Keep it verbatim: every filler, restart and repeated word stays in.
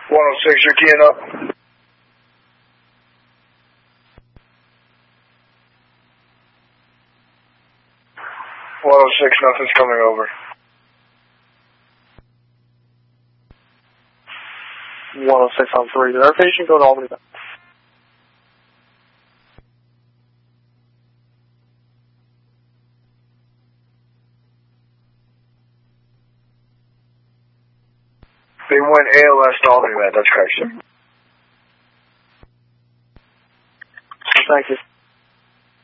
one oh six, you're keying up. one oh six, nothing's coming over. one oh six on three. Did our patient go to Albany? They went A L S to Albany, man. That's correct, sir. Thank you.